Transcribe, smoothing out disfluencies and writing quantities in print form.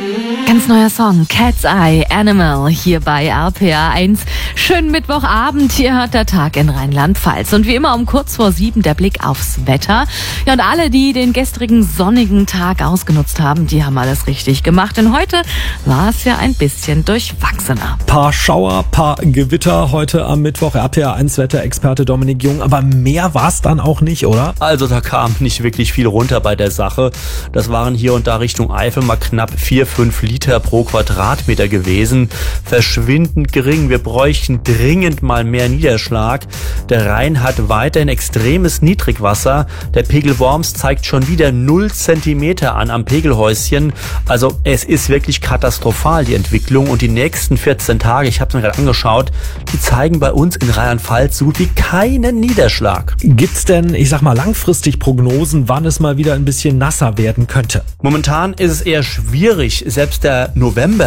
Ganz neuer Song, Cat's Eye, Animal, hier bei RPA 1. Schönen Mittwochabend, hier hört der Tag in Rheinland-Pfalz. Und wie immer um kurz vor 7 der Blick aufs Wetter. Ja, und alle, die den gestrigen sonnigen Tag ausgenutzt haben, die haben alles richtig gemacht. Denn heute war es ja ein bisschen durchwachsener. Paar Schauer, paar Gewitter heute am Mittwoch. RPA 1 Wetterexperte Dominik Jung. Aber mehr war es dann auch nicht, oder? Also da kam nicht wirklich viel runter bei der Sache. Das waren hier und da Richtung Eifel mal knapp 4-5 Liter pro Quadratmeter gewesen. Verschwindend gering. Wir bräuchten dringend mal mehr Niederschlag. Der Rhein hat weiterhin extremes Niedrigwasser. Der Pegel Worms zeigt schon wieder 0 Zentimeter an am Pegelhäuschen. Also es ist wirklich katastrophal, die Entwicklung. Und die nächsten 14 Tage, ich habe es mir gerade angeschaut, die zeigen bei uns in Rheinland-Pfalz so gut wie keinen Niederschlag. Gibt's denn, ich sag mal, langfristig Prognosen, wann es mal wieder ein bisschen nasser werden könnte? Momentan ist es eher schwierig. Selbst der November